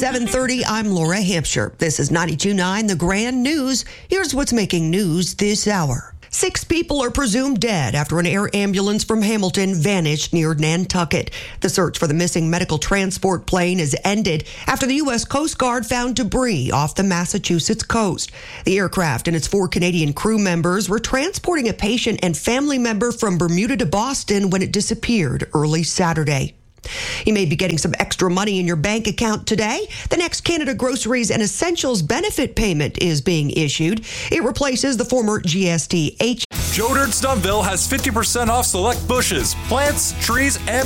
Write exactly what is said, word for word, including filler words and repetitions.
seven thirty, I'm Laura Hampshire. This is ninety-two point nine, The Grand News. Here's what's making news this hour. Six people are presumed dead after an air ambulance from Hamilton vanished near Nantucket. The search for the missing medical transport plane is ended after the U S Coast Guard found debris off the Massachusetts coast. The aircraft and its four Canadian crew members were transporting a patient and family member from Bermuda to Boston when it disappeared early Saturday. You may be getting some extra money in your bank account today. The next Canada Groceries and Essentials benefit payment is being issued. It replaces the former G S T H. Joe Dirt Stuntville has fifty percent off select bushes, plants, trees, and